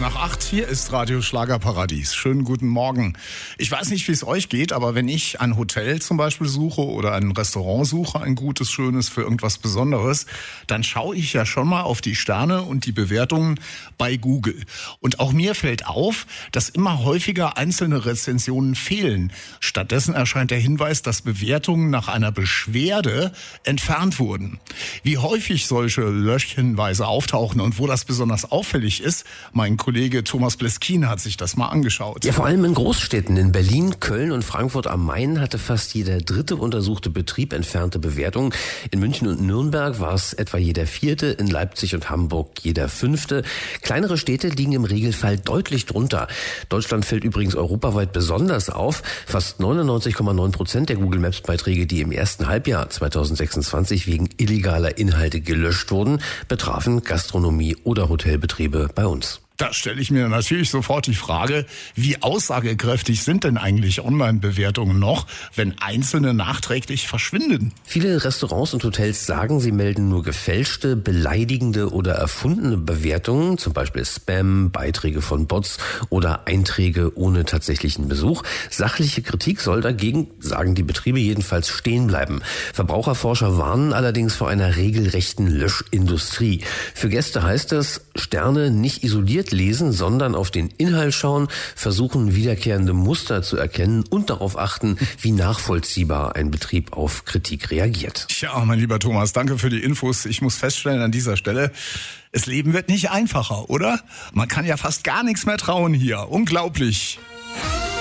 nach 8, hier ist Radio Schlagerparadies. Schönen guten Morgen. Ich weiß nicht, wie es euch geht, aber wenn ich ein Hotel zum Beispiel suche oder ein Restaurant suche, ein gutes, schönes für irgendwas Besonderes, dann schaue ich ja schon mal auf die Sterne und die Bewertungen bei Google. Und auch mir fällt auf, dass immer häufiger einzelne Rezensionen fehlen. Stattdessen erscheint der Hinweis, dass Bewertungen nach einer Beschwerde entfernt wurden. Wie häufig solche Löschhinweise auftauchen und wo das besonders auffällig ist, mein Kollege Thomas Bleskin hat sich das mal angeschaut. Ja, vor allem in Großstädten. In Berlin, Köln und Frankfurt am Main hatte fast jeder dritte untersuchte Betrieb entfernte Bewertungen. In München und Nürnberg war es etwa jeder vierte, in Leipzig und Hamburg jeder fünfte. Kleinere Städte liegen im Regelfall deutlich drunter. Deutschland fällt übrigens europaweit besonders auf. Fast 99,9% der Google Maps Beiträge, die im ersten Halbjahr 2026 wegen illegaler Inhalte gelöscht wurden, betrafen Gastronomie oder Hotelbetriebe bei uns. Da stelle ich mir natürlich sofort die Frage, wie aussagekräftig sind denn eigentlich Online-Bewertungen noch, wenn einzelne nachträglich verschwinden? Viele Restaurants und Hotels sagen, sie melden nur gefälschte, beleidigende oder erfundene Bewertungen, zum Beispiel Spam, Beiträge von Bots oder Einträge ohne tatsächlichen Besuch. Sachliche Kritik soll dagegen, sagen die Betriebe jedenfalls, stehen bleiben. Verbraucherforscher warnen allerdings vor einer regelrechten Löschindustrie. Für Gäste heißt es, Sterne nicht isoliert lesen, sondern auf den Inhalt schauen, versuchen wiederkehrende Muster zu erkennen und darauf achten, wie nachvollziehbar ein Betrieb auf Kritik reagiert. Ja, mein lieber Thomas, danke für die Infos. Ich muss feststellen an dieser Stelle, das Leben wird nicht einfacher, oder? Man kann ja fast gar nichts mehr trauen hier. Unglaublich.